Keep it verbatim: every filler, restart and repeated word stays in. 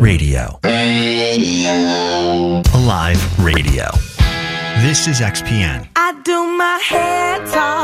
Radio. Alive Radio. This is X P N. I do my hair talk.